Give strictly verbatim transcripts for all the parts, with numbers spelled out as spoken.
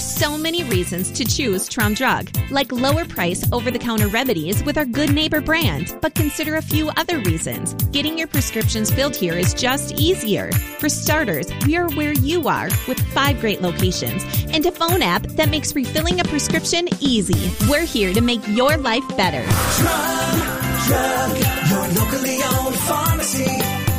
There's so many reasons to choose Trom Drug, like lower price over-the-counter remedies with our Good Neighbor brand. But consider a few other reasons. Getting your prescriptions filled here is just easier. For starters, we are where you are with five great locations and a phone app that makes refilling a prescription easy. We're here to make your life better. Trom Drug, your locally owned pharmacy.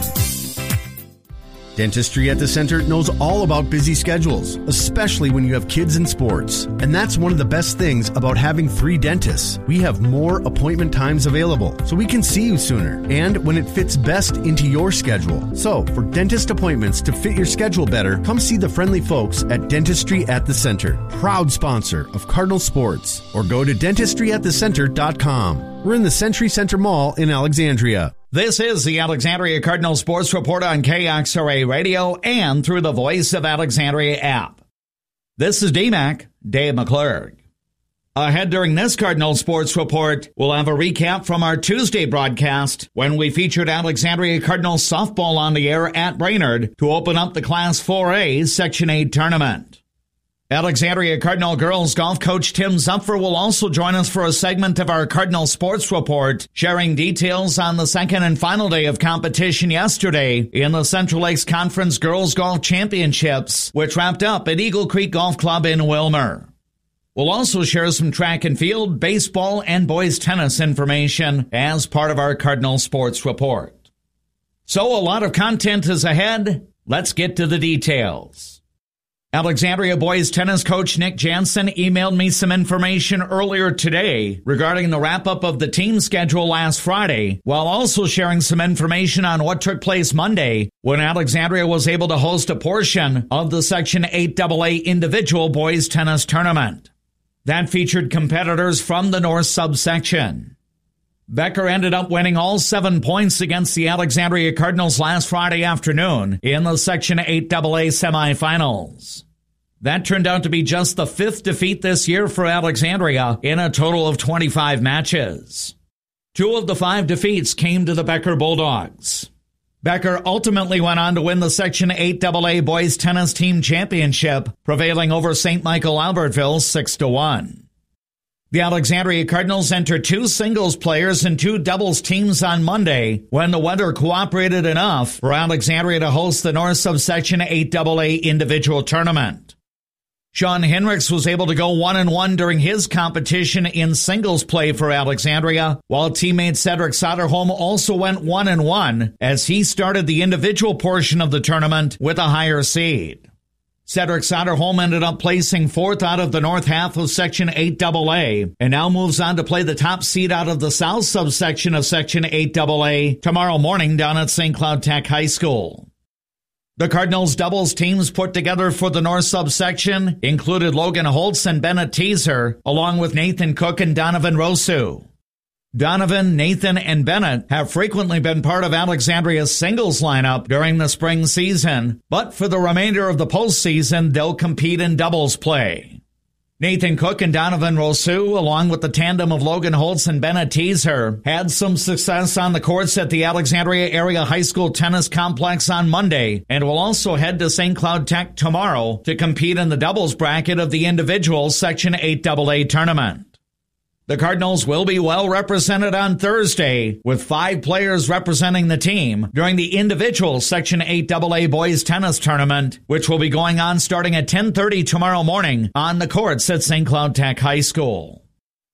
Dentistry at the Center knows all about busy schedules, especially when you have kids in sports. And that's one of the best things about having three dentists. We have more appointment times available, so we can see you sooner and when it fits best into your schedule. So, for dentist appointments to fit your schedule better, come see the friendly folks at Dentistry at the Center, proud sponsor of Cardinal Sports, or go to dentistry at the center dot com. We're in the Century Center Mall in Alexandria. This is the Alexandria Cardinal Sports Report on K X R A Radio and through the Voice of Alexandria app. This is D MAC, Dave McClurg. Ahead during this Cardinal Sports Report, we'll have a recap from our Tuesday broadcast when we featured Alexandria Cardinal softball on the air at Brainerd to open up the Class four A Section eight tournament. Alexandria Cardinal girls golf coach Tim Zupfer will also join us for a segment of our Cardinal Sports Report, sharing details on the second and final day of competition yesterday in the Central Lakes Conference Girls Golf Championships, which wrapped up at Eagle Creek Golf Club in Wilmer. We'll also share some track and field, baseball, and boys tennis information as part of our Cardinal Sports Report. So a lot of content is ahead. Let's get to the details. Alexandria boys tennis coach Nick Jansen emailed me some information earlier today regarding the wrap-up of the team schedule last Friday, while also sharing some information on what took place Monday when Alexandria was able to host a portion of the Section eight double A individual boys tennis tournament. That featured competitors from the North subsection. Becker ended up winning all seven points against the Alexandria Cardinals last Friday afternoon in the Section eight double A semifinals. That turned out to be just the fifth defeat this year for Alexandria in a total of twenty-five matches. Two of the five defeats came to the Becker Bulldogs. Becker ultimately went on to win the Section eight double A boys tennis team championship, prevailing over Saint Michael Albertville six to one. The Alexandria Cardinals entered two singles players and two doubles teams on Monday when the weather cooperated enough for Alexandria to host the North Subsection eight double A individual tournament. Sean Henricks was able to go one and one during his competition in singles play for Alexandria, while teammate Cedric Soderholm also went one and one as he started the individual portion of the tournament with a higher seed. Cedric Soderholm ended up placing fourth out of the north half of Section eight double A and now moves on to play the top seed out of the south subsection of Section eight double A tomorrow morning down at Saint Cloud Tech High School. The Cardinals doubles teams put together for the north subsection included Logan Holtz and Bennett Teaser, along with Nathan Cook and Donovan Rosu. Donovan, Nathan, and Bennett have frequently been part of Alexandria's singles lineup during the spring season, but for the remainder of the postseason, they'll compete in doubles play. Nathan Cook and Donovan Rosu, along with the tandem of Logan Holtz and Bennett Teaser, had some success on the courts at the Alexandria Area High School Tennis Complex on Monday, and will also head to Saint Cloud Tech tomorrow to compete in the doubles bracket of the individual Section eight double A tournament. The Cardinals will be well represented on Thursday, with five players representing the team during the individual Section eight double A boys tennis tournament, which will be going on starting at ten thirty tomorrow morning on the courts at Saint Cloud Tech High School.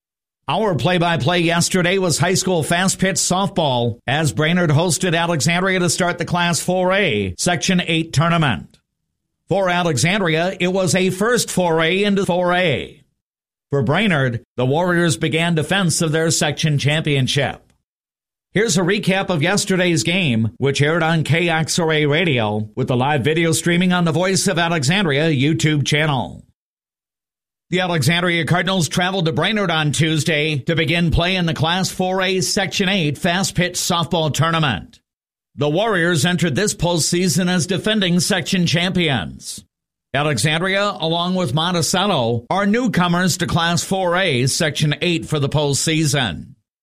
Our play-by-play yesterday was high school fast-pitch softball, as Brainerd hosted Alexandria to start the Class four A Section eight tournament. For Alexandria, it was a first foray into four A. For Brainerd, the Warriors began defense of their section championship. Here's a recap of yesterday's game, which aired on K X R A Radio, with the live video streaming on the Voice of Alexandria YouTube channel. The Alexandria Cardinals traveled to Brainerd on Tuesday to begin play in the Class four A Section eight fast-pitch softball tournament. The Warriors entered this postseason as defending section champions. Alexandria, along with Monticello, are newcomers to Class four A Section eight for the postseason.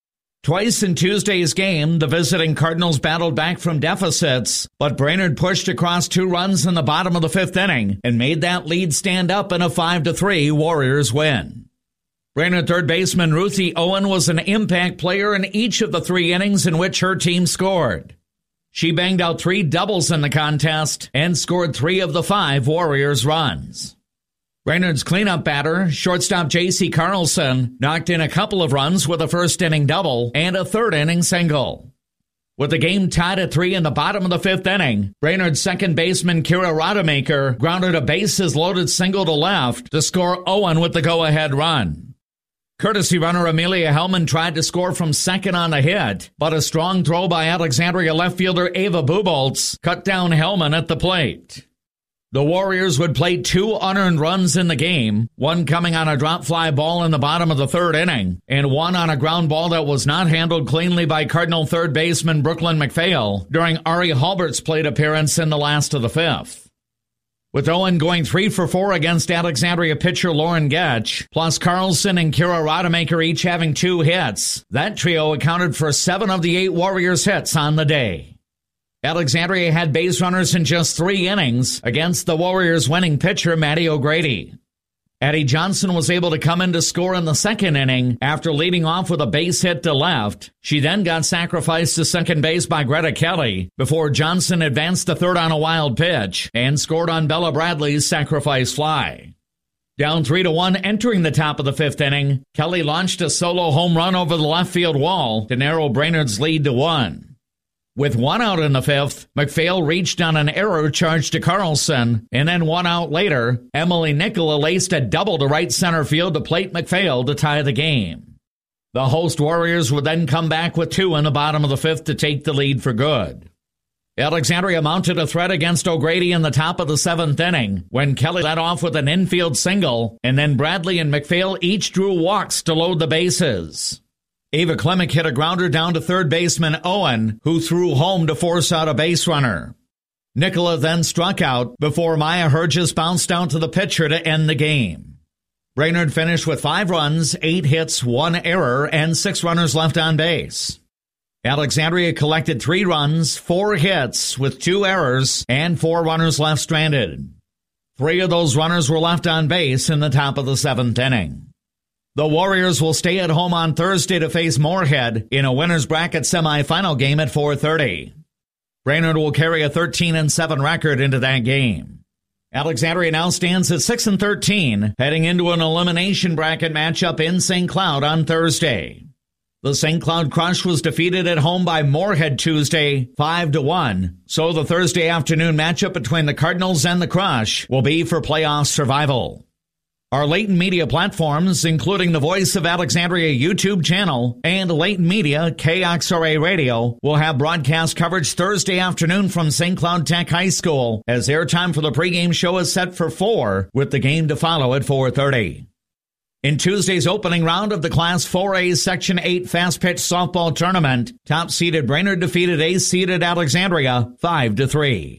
Twice in Tuesday's game, the visiting Cardinals battled back from deficits, but Brainerd pushed across two runs in the bottom of the fifth inning and made that lead stand up in a five to three Warriors win. Brainerd third baseman Ruthie Owen was an impact player in each of the three innings in which her team scored. She banged out three doubles in the contest and scored three of the five Warriors runs. Brainerd's cleanup batter, shortstop J C Carlson, knocked in a couple of runs with a first-inning double and a third-inning single. With the game tied at three in the bottom of the fifth inning, Brainerd's second baseman Kira Rodemaker grounded a bases-loaded single to left to score Owen with the go-ahead run. Courtesy runner Amelia Hellman tried to score from second on the hit, but a strong throw by Alexandria left fielder Ava Buboltz cut down Hellman at the plate. The Warriors would play two unearned runs in the game, one coming on a drop fly ball in the bottom of the third inning, and one on a ground ball that was not handled cleanly by Cardinal third baseman Brooklyn McPhail during Ari Halbert's plate appearance in the last of the fifth. With Owen going three for four against Alexandria pitcher Lauren Getch, plus Carlson and Kira Rodemaker each having two hits, that trio accounted for seven of the eight Warriors hits on the day. Alexandria had base runners in just three innings against the Warriors' winning pitcher, Maddie O'Grady. Addie Johnson was able to come in to score in the second inning after leading off with a base hit to left. She then got sacrificed to second base by Greta Kelly before Johnson advanced to third on a wild pitch and scored on Bella Bradley's sacrifice fly. Down three to one entering the top of the fifth inning, Kelly launched a solo home run over the left field wall to narrow Brainerd's lead to one. With one out in the fifth, McPhail reached on an error charge to Carlson, and then one out later, Emily Nicola laced a double to right center field to plate McPhail to tie the game. The host Warriors would then come back with two in the bottom of the fifth to take the lead for good. Alexandria mounted a threat against O'Grady in the top of the seventh inning when Kelly led off with an infield single, and then Bradley and McPhail each drew walks to load the bases. Ava Klemick hit a grounder down to third baseman Owen, who threw home to force out a base runner. Nicola then struck out before Maya Herges bounced down to the pitcher to end the game. Brainerd finished with five runs, eight hits, one error, and six runners left on base. Alexandria collected three runs, four hits, with two errors, and four runners left stranded. Three of those runners were left on base in the top of the seventh inning. The Warriors will stay at home on Thursday to face Moorhead in a winner's bracket semifinal game at four thirty. Brainerd will carry a thirteen and seven record into that game. Alexandria now stands at six and thirteen, heading into an elimination bracket matchup in Saint Cloud on Thursday. The Saint Cloud Crush was defeated at home by Moorhead Tuesday, five to one, so the Thursday afternoon matchup between the Cardinals and the Crush will be for playoff survival. Our Leighton Media platforms, including the Voice of Alexandria YouTube channel and Leighton Media K X R A Radio, will have broadcast coverage Thursday afternoon from Saint Cloud Tech High School as airtime for the pregame show is set for four, with the game to follow at four thirty. In Tuesday's opening round of the Class four A Section eight fast-pitch softball tournament, top-seeded Brainerd defeated ace-seeded Alexandria five to three.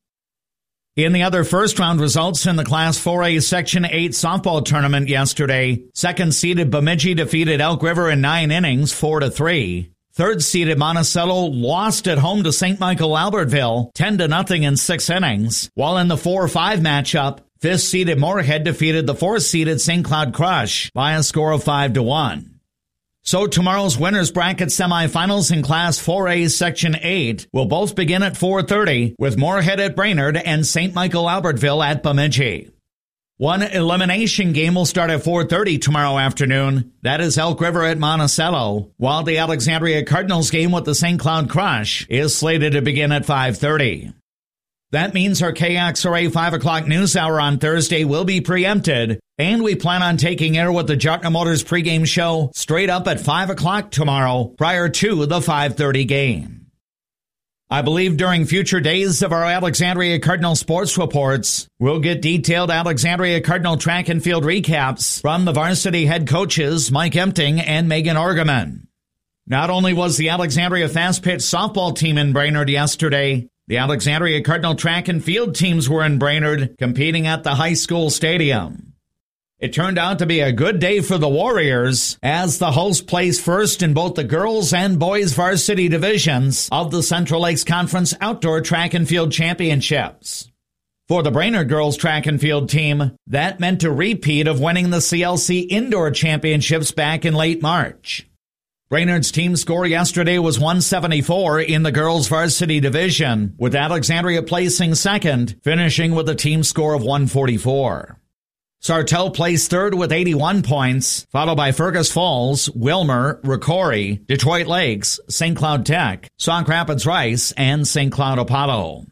In the other first-round results in the Class four A Section eight softball tournament yesterday, second-seeded Bemidji defeated Elk River in nine innings, four to three. Third-seeded Monticello lost at home to Saint Michael Albertville, ten to nothing in six innings, while in the four five matchup, fifth-seeded Moorhead defeated the fourth-seeded Saint Cloud Crush by a score of five to one. So tomorrow's winners bracket semifinals in Class four A Section eight will both begin at four thirty with Moorhead at Brainerd and Saint Michael Albertville at Bemidji. One elimination game will start at four thirty tomorrow afternoon. That is Elk River at Monticello, while the Alexandria Cardinals game with the Saint Cloud Crush is slated to begin at five thirty. That means our K X R A five o'clock news hour on Thursday will be preempted, and we plan on taking air with the Jotna Motors pregame show straight up at five o'clock tomorrow prior to the five thirty game. I believe during future days of our Alexandria Cardinal sports reports, we'll get detailed Alexandria Cardinal track and field recaps from the varsity head coaches Mike Empting and Megan Orgeman. Not only was the Alexandria fast-pitch softball team in Brainerd yesterday, the Alexandria Cardinal track and field teams were in Brainerd competing at the high school stadium. It turned out to be a good day for the Warriors as the host placed first in both the girls and boys varsity divisions of the Central Lakes Conference Outdoor Track and Field Championships. For the Brainerd girls track and field team, that meant a repeat of winning the C L C Indoor Championships back in late March. Brainerd's team score yesterday was one seventy-four in the girls varsity division, with Alexandria placing second, finishing with a team score of one forty-four. Sartell placed third with eighty-one points, followed by Fergus Falls, Wilmer, Ricori, Detroit Lakes, Saint Cloud Tech, Sauk Rapids Rice, and Saint Cloud Apollo.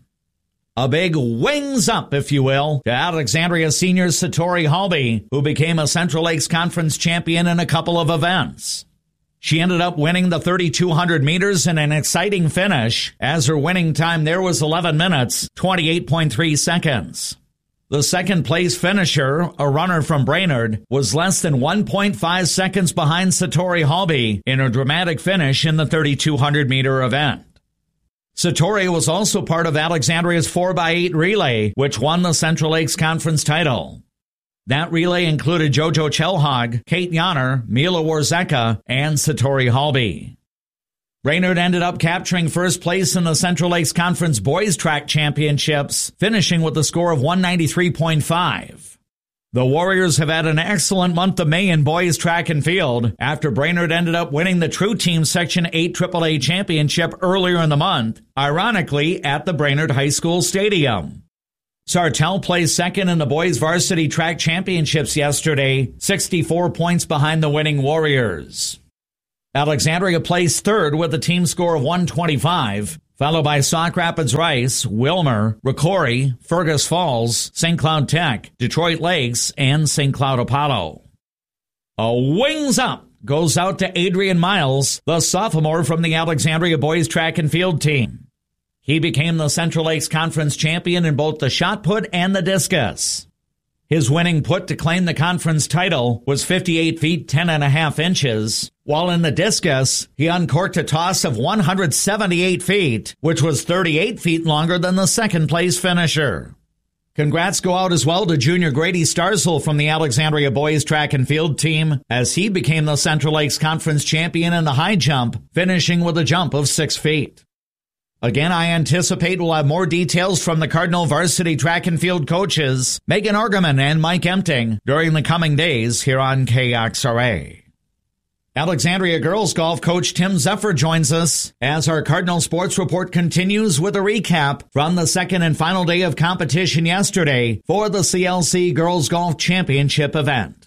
A big wings up, if you will, to Alexandria senior Satori Halby, who became a Central Lakes Conference champion in a couple of events. She ended up winning the thirty-two hundred meters in an exciting finish, as her winning time there was eleven minutes, twenty-eight point three seconds. The second-place finisher, a runner from Brainerd, was less than one point five seconds behind Satori Halby in a dramatic finish in the thirty-two hundred meter event. Satori was also part of Alexandria's four by eight relay, which won the Central Lakes Conference title. That relay included JoJo Chelhag, Kate Yanner, Mila Warzeka, and Satori Halby. Brainerd ended up capturing first place in the Central Lakes Conference Boys Track Championships, finishing with a score of one ninety-three point five. The Warriors have had an excellent month of May in boys track and field after Brainerd ended up winning the True Team Section eight triple A Championship earlier in the month, ironically at the Brainerd High School Stadium. Sartell placed second in the boys varsity track championships yesterday, sixty-four points behind the winning Warriors. Alexandria placed third with a team score of one twenty-five, followed by Sauk Rapids Rice, Wilmer, Ricori, Fergus Falls, Saint Cloud Tech, Detroit Lakes, and Saint Cloud Apollo. A wings up goes out to Adrian Miles, the sophomore from the Alexandria boys track and field team. He became the Central Lakes Conference champion in both the shot put and the discus. His winning put to claim the conference title was fifty-eight feet ten and a half inches, while in the discus, he uncorked a toss of one hundred seventy-eight feet, which was thirty-eight feet longer than the second place finisher. Congrats go out as well to junior Grady Starzl from the Alexandria boys track and field team, as he became the Central Lakes Conference champion in the high jump, finishing with a jump of six feet. Again, I anticipate we'll have more details from the Cardinal varsity track and field coaches, Megan Argaman and Mike Empting, during the coming days here on K X R A. Alexandria girls golf coach Tim Zephyr joins us as our Cardinal Sports Report continues with a recap from the second and final day of competition yesterday for the C L C Girls Golf Championship event.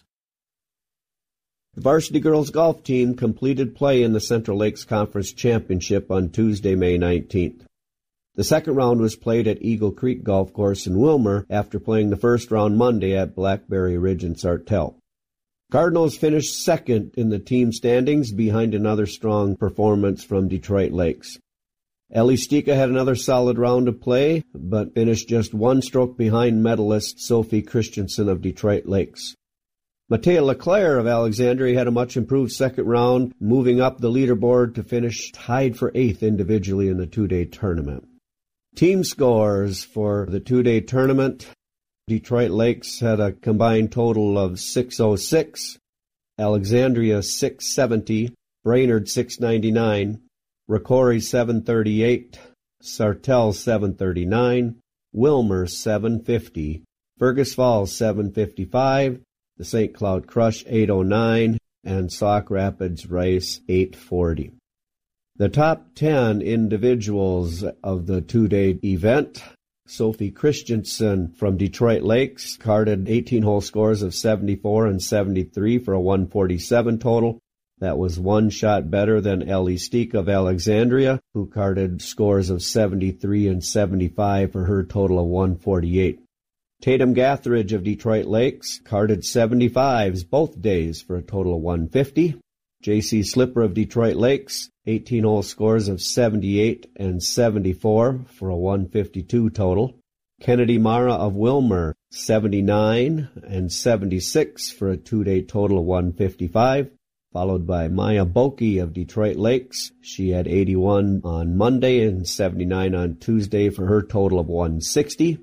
The varsity girls golf team completed play in the Central Lakes Conference Championship on Tuesday, May nineteenth. The second round was played at Eagle Creek Golf Course in Wilmer after playing the first round Monday at Blackberry Ridge in Sartell. Cardinals finished second in the team standings behind another strong performance from Detroit Lakes. Ellie Stika had another solid round of play, but finished just one stroke behind medalist Sophie Christensen of Detroit Lakes. Matea Leclerc of Alexandria had a much improved second round, moving up the leaderboard to finish tied for eighth individually in the two-day tournament. Team scores for the two-day tournament: Detroit Lakes had a combined total of six oh six, Alexandria six seventy, Brainerd six ninety-nine, Ricori seven thirty-eight, Sartell seven thirty-nine, Wilmer seven fifty, Fergus Falls seven fifty-five, the Saint Cloud Crush eight oh nine, and Sauk Rapids Rice eight forty. The top ten individuals of the two-day event: Sophie Christensen from Detroit Lakes carded eighteen-hole scores of seventy-four and seventy-three for a one forty-seven total. That was one shot better than Ellie Steek of Alexandria, who carded scores of seventy-three and seventy-five for her total of one forty-eight. Tatum Gathridge of Detroit Lakes carded seventy-fives both days for a total of one fifty. J C Slipper of Detroit Lakes, eighteen-hole scores of seventy-eight and seventy-four for a one fifty-two total. Kennedy Mara of Wilmer, seventy-nine and seventy-six for a two-day total of one fifty-five. Followed by Maya Boki of Detroit Lakes. She had eighty-one on Monday and seventy-nine on Tuesday for her total of one sixty.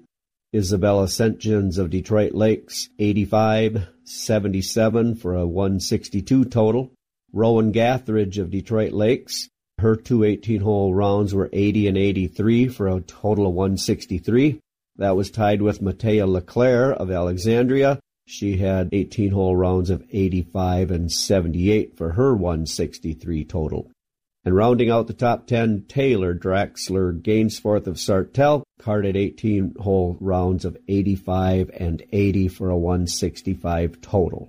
Isabella Saint Johns of Detroit Lakes, eighty-five seventy-seven for a one sixty-two total. Rowan Gathridge of Detroit Lakes, her two eighteen-hole rounds were eighty and eighty-three for a total of one sixty-three. That was tied with Matea Leclerc of Alexandria. She had eighteen-hole rounds of eighty-five and seventy-eight for her one sixty-three total. And rounding out the top ten, Taylor Draxler Gainsforth of Sartell carded eighteen-hole rounds of eighty-five and eighty for a one sixty-five total.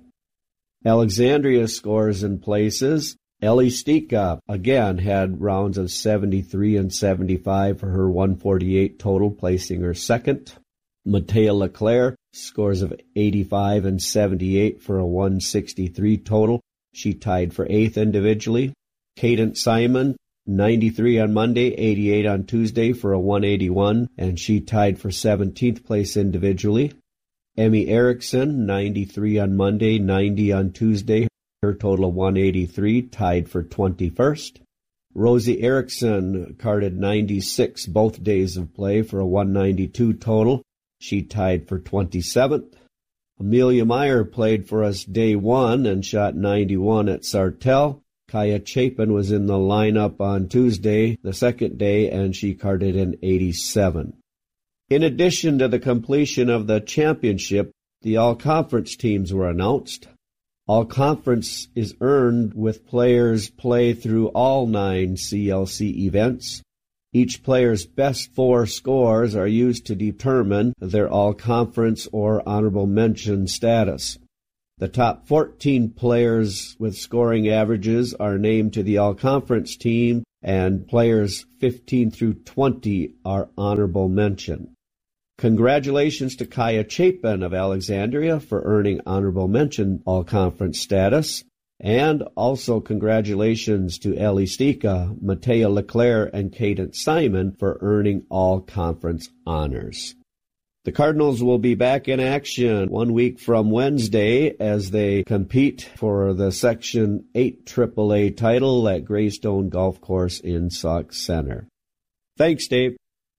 Alexandria scores and places. Ellie Stika again had rounds of seventy-three and seventy-five for her one forty-eight total, placing her second. Matea Leclerc scores of eighty-five and seventy-eight for a one sixty-three total. She tied for eighth individually. Cadence Simon, ninety-three on Monday, eighty-eight on Tuesday for a one eighty-one, and she tied for seventeenth place individually. Emmy Erickson, ninety-three on Monday, ninety on Tuesday, her total of one eighty-three, tied for twenty-first. Rosie Erickson carded ninety-six both days of play for a one ninety-two total. She tied for twenty-seventh. Amelia Meyer played for us day one and shot ninety-one at Sartell. Kaya Chapin was in the lineup on Tuesday, the second day, and she carded an eighty-seven. In addition to the completion of the championship, the all-conference teams were announced. All-conference is earned with players play through all nine C L C events. Each player's best four scores are used to determine their all-conference or honorable mention status. The top fourteen players with scoring averages are named to the all-conference team, and players fifteen through twenty are honorable mention. Congratulations to Kaya Chapin of Alexandria for earning honorable mention all-conference status, and also congratulations to Ellie Stika, Matea Leclerc, and Cadence Simon for earning all-conference honors. The Cardinals will be back in action one week from Wednesday as they compete for the Section eight triple A title at Greystone Golf Course in Sauk Center. Thanks, Dave.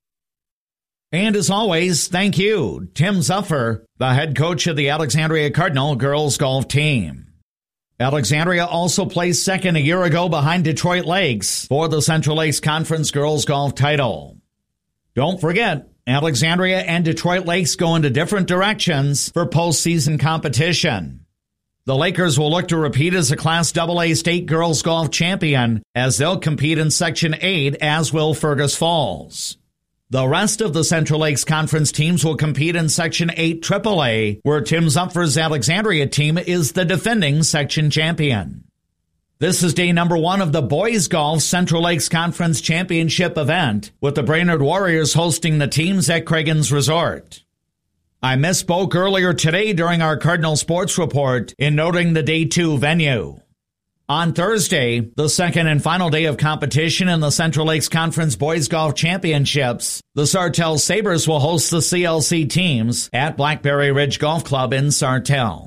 And as always, thank you, Tim Zuffer, the head coach of the Alexandria Cardinal girls golf team. Alexandria also placed second a year ago behind Detroit Lakes for the Central Lakes Conference girls golf title. Don't forget, Alexandria and Detroit Lakes go into different directions for postseason competition. The Lakers will look to repeat as a Class double A state girls golf champion as they'll compete in Section eight, as will Fergus Falls. The rest of the Central Lakes Conference teams will compete in Section eight triple A, where Tim Zupfer's Alexandria team is the defending section champion. This is day number one of the Boys Golf Central Lakes Conference Championship event, with the Brainerd Warriors hosting the teams at Craigens Resort. I misspoke earlier today during our Cardinal Sports Report in noting the day two venue. On Thursday, the second and final day of competition in the Central Lakes Conference Boys Golf Championships, the Sartell Sabres will host the C L C teams at Blackberry Ridge Golf Club in Sartell.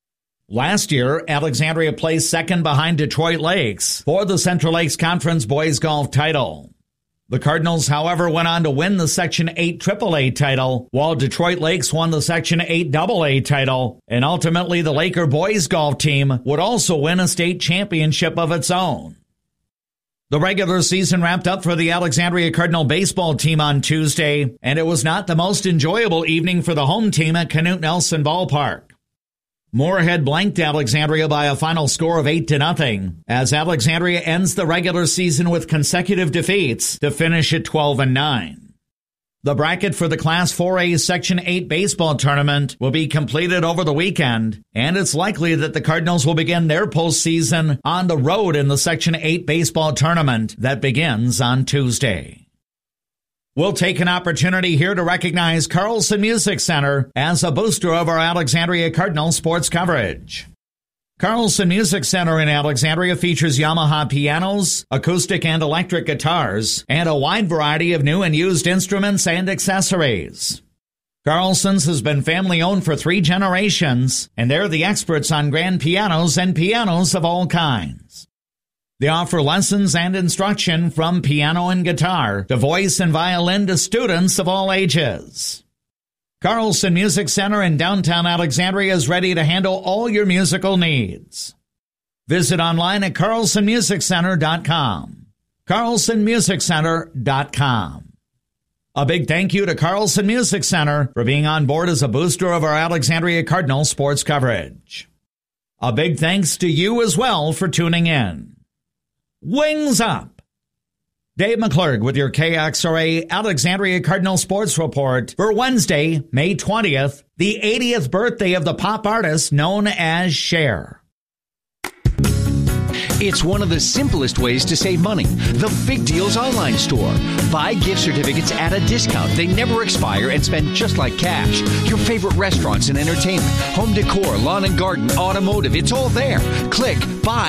Last year, Alexandria placed second behind Detroit Lakes for the Central Lakes Conference Boys Golf title. The Cardinals, however, went on to win the Section eight triple A title, while Detroit Lakes won the Section eight double A title, and ultimately the Laker boys golf team would also win a state championship of its own. The regular season wrapped up for the Alexandria Cardinal baseball team on Tuesday, and it was not the most enjoyable evening for the home team at Canute Nelson Ballpark. Moorhead blanked Alexandria by a final score of eight to nothing, as Alexandria ends the regular season with consecutive defeats to finish at twelve and nine. The bracket for the Class four A Section eight baseball tournament will be completed over the weekend, and it's likely that the Cardinals will begin their postseason on the road in the Section eight baseball tournament that begins on Tuesday. We'll take an opportunity here to recognize Carlson Music Center as a booster of our Alexandria Cardinal sports coverage. Carlson Music Center in Alexandria features Yamaha pianos, acoustic and electric guitars, and a wide variety of new and used instruments and accessories. Carlson's has been family-owned for three generations, and they're the experts on grand pianos and pianos of all kinds. They offer lessons and instruction from piano and guitar to voice and violin to students of all ages. Carlson Music Center in downtown Alexandria is ready to handle all your musical needs. Visit online at carlson music center dot com. carlson music center dot com. A big thank you to Carlson Music Center for being on board as a booster of our Alexandria Cardinal sports coverage. A big thanks to you as well for tuning in. Wings up! Dave McClurg with your K X R A Alexandria Cardinal Sports Report for Wednesday, May twentieth, the eightieth birthday of the pop artist known as Cher. It's one of the simplest ways to save money. The Big Deals Online Store. Buy gift certificates at a discount. They never expire and spend just like cash. Your favorite restaurants and entertainment, home decor, lawn and garden, automotive, it's all there. Click Buy